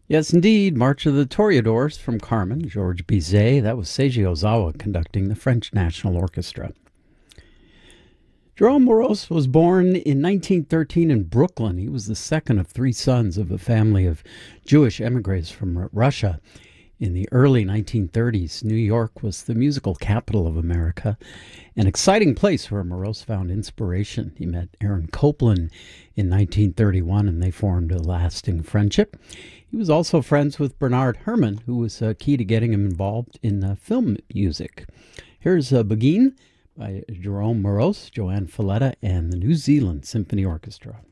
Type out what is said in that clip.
Yes, indeed. March of the Toreadors from Carmen, Georges Bizet. That was Seiji Ozawa conducting the French National Orchestra. Jerome Moroz was born in 1913 in Brooklyn. He was the second of three sons of a family of Jewish emigres from Russia. In the early 1930s, New York was the musical capital of America, an exciting place where Moroz found inspiration. He met Aaron Copland in 1931, and they formed a lasting friendship. He was also friends with Bernard Herrmann, who was key to getting him involved in film music. Here's Begin by Jerome Moroz, Joanne Falletta, and the New Zealand Symphony Orchestra.